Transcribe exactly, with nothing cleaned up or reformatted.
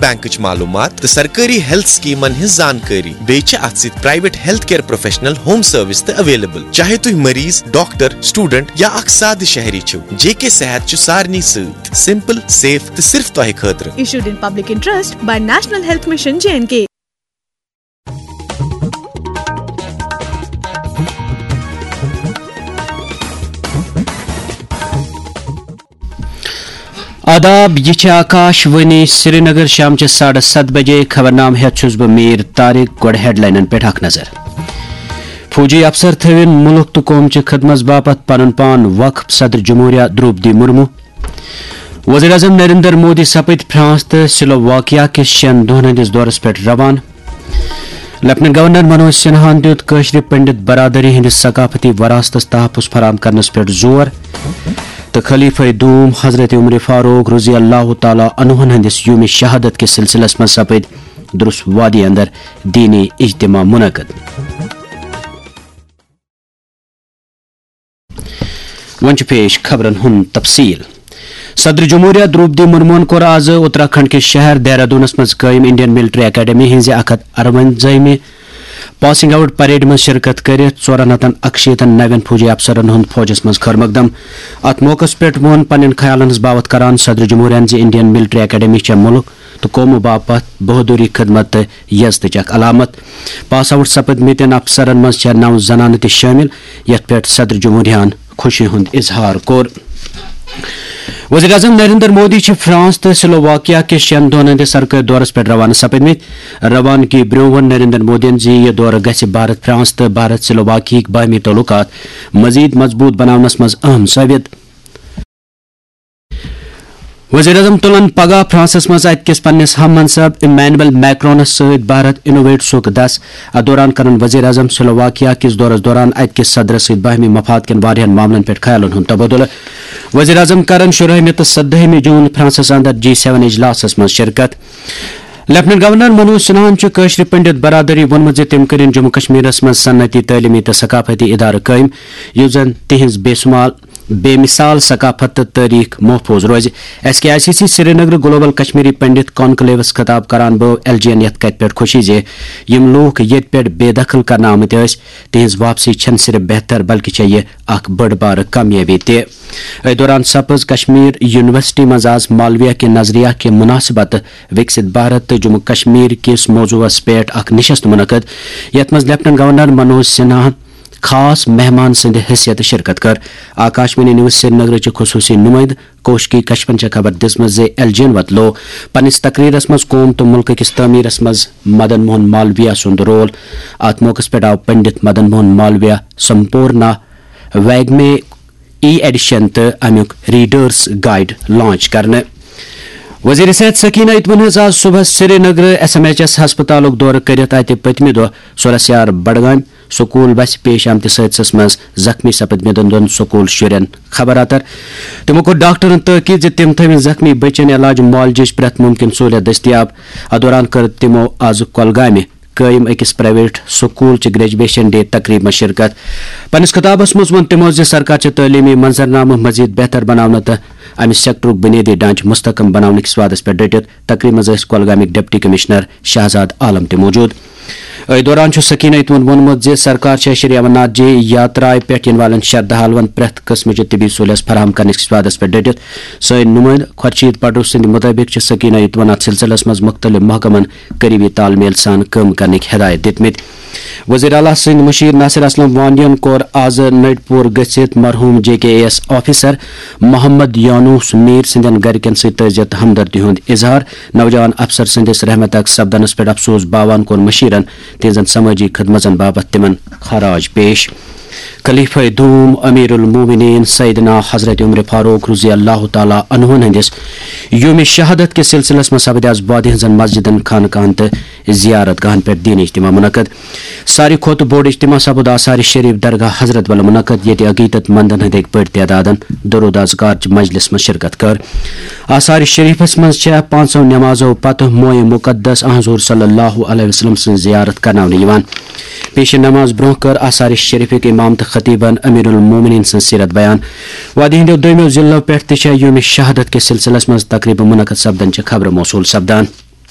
بینکچ معلومات تو سرکاری ہیلتھ سکیمن ہز زانکاری بیچ ات ست private health care professional home service تہ اویلیبل چاہے تھی مریض ڈاکٹر سٹوڈنٹ یا اخ سادہ شہری چھو جے کے صحت چھ سارنی ست سمپل سیف تو صرف تہ خاطر issued in public interest by National Health Mission J and K. آداب یہ آکاش وانی سری نگر شام چھ ساڑھے ست بجے خبر نام ہے چھس بہ میر طارق گوڑ ہیڈ لائنن پہ اخ نظر فوجی افسر تھوین ملک تو قوم چہ خدمت باپت پن پان وقف صدر جمہوریہ دروپدی مرمو وزیر اعظم نریندر مودی سپد فرانس تو سلوواکیا کس شین دہن ہندس دورس پہ روان لیفٹنٹ گورنر منوج سنہان دیت قشر پنڈت برادری ہندس ثقافتی وراثتس تحفظ فراہم کرنس پہ زور تو خلیفہ دوم حضرت عمر فاروق رضی اللہ تعالی عنہ ہندس یوم شہادت کے سلسلس من سپد درس وادی اندر دینی اجتماع منعقد ون پیش خبرن ہند تفصیل صدر جمہوریہ دروپدی مرمون کور آز اتراکھنڈ کے شہر دہرادونس مز قائم انڈین ملٹری اکیڈمی ہز اک ہتھ اروزہمہ پاسنگ آؤٹ پریڈ من شرکت کرت ژورن ہتن اکشیتن نوین فوجی افسرن ہند فوجس مز خیر مقدم ات موقع پہ وون پنن خیالن ہز باوت کران صدر جمہوریہ زِ انڈین ملٹری اکیڈمی چھ ملک تو قومو باپت بہادری خدمت تو یزتچ اک علامت پاس آؤٹ سپدمتن افسرن مز چھ نو زنانہ تہ شامل یت پہ صدر جمہوریہ خوشی ہند اظہار کور وزیر اعظم نریندر مودی فرانس تو سلوواکیا کے شین دہن ہندس سرکاری دورس پہ روانہ سپدمت روانگی برو ون نریندر مودین زِ یہ دور گژھِ بھارت فرانس تو بھارت سلوواکیک باہمی تعلقات مزید مضبوط بناونس مز اہم ثابت وزیر اعظم تلن پگہ فرانسس مز ات کس پنس ہم منصب ایمینوئل میکرونس ست بھارت انوویٹ سک دس ات دوران کرن وزیر اعظم سلوواکیا کس دورس دوران ات کس صدرس ست باہمی مفاد کن واریاہن معاملن پہ خیالن ہند تبادلہ وزیر اعظم کرن شرہمہ تو سدہمہ جون فرانسس اندر جی سیون اجلاسس مز شرکت لیفٹنٹ گورنر منوج سنہان قشر پنڈت برادری وونمت زِ تم کرن جموں کشمیرس مز صنعتی تعلیمی تو ثقافتی ادارہ قائم یُس زن تہذ بے شمال بے مثال ثقافت تو تاریخ محفوظ روز ایس کے آئی سی سی سری نگر گلوبل کشمیری پنڈت کانکلیوس خطاب کران بو ایل جی این یت کت پہ خوشی زِ یم لوک یت پہ بے دخل کرنا آمت یس تہذ واپسی چھن صرف بہتر بلکہ چھ یہ اخ بڑ بار کامیابی تہ ات دوران سپز کشمیر یونیورسٹی مز آز مالویہ کے نظریہ کے مناسبت وکست بھارت تو جموں کشمیر کس موضوعس پہ اخ نشست منعقد یت مز لیفٹنٹ گورنر منوج سنہا خاص مہمان سند حیثیت شرکت کر آکاشوانی نیوز سری نگر چہ خصوصی نمائند کوشکی کشپن چھ خبر دژمژ زِ ایل جی این وتلو پنس تقریرس مز قوم تو ملک کس تعمیرس مز مدن موہن مالویہ سند رول ات موقع پہ آو پنڈت مدن موہن مالویہ سمپورنا ویگمے ای ایڈیشن تو امیک ریڈرس گائیڈ لانچ کرنے وزیر صحت سکینہ اطمین ہز آز صبح سری Nagar S M H S ہسپتال دورہ کرت ات پتمہ دہ سورسیار بڈگام سکول بس پیش آمتس حادثس مز زخمی سپدمتن دون سکول شرین خبر اتر تمو کور ڈاکٹرن تاکید زِ تم تھوین زخمی بچن علاج معالجچ پرت ممکن سہولیت دستیاب ات دوران کر تمو آز کۄلگامہ قائم اکس پرائیویٹ سکول چہ گریجویشن ڈے تقریب میں شرکت پنس خطابس مز ون تمو زِ سرکار چہ تعلیمی منظرنامہ مزید بہتر بناونہ تو امہ سیکٹرک بنیادی ڈھانچہ مستحکم بناونہ کس وعدس پہ ڈٹت تقریب مز کۄلگامک ڈپٹی کمشنر شہزاد عالم تہ موجود ات دوران سکینہ اطمین وونمت زِ سرکار شری امرناتھ جی یاترائے پہ ین والن شردھالون پریت قسمچہ طبی سہولیت فراہم کرنس کس وعدس پہ ڈٹت سن نمائند خورشید پٹو سند مطابق سکینہ اطمین ات سلسلس مز مختلف محکمن قریبی تال میل سان کام کرنک ہدایت دتمت وزیر اعلیٰ سند مشیر ناصر اسلم وانین کور آز نٹ پور گژھت مرحوم جے کے اے ایس آفیسر محمد یانوس میر سندین گرکن ست تعزیت ہمدردی ہند اظہار نوجوان افسر سندس رحمتک سپدنس پہ افسوس باوان کور مشیرن تہذن سماجی خدمتن باپت تمن خراج پیش خلیفہ دوم امیر المومنین سیدنا حضرت عمر فاروق رضی اللہ تعالی عنہ ہندس یوم شہادت کے سلسلس میں سپد آز وادی ہزن مسجدن خانقاہن تو زیارت گاہن پہ دینی اجتماع منعقد ساری کھوت بوڑ اجتماع سپد آثار شریف درگاہ حضرت ول منعقد یہ عقیدت مندن ہند ایک بڑ تعدادن درود اذکار مجلس میں شرکت کر آثار شریفس مز پانچو نمازو پتہ موئے مقدس حضور صلی اللہ علیہ وسلم سن زیارت کرنا پیش نماز برہ کر آثار شریفک امام تو خطیبن امیر المومنین سن سیرت بیان وادی ہندو دویمو ضلعو پہ تہ یوم شہادت کے سلسلس مز تقریب منعقد سپدن خبر موصول سپدان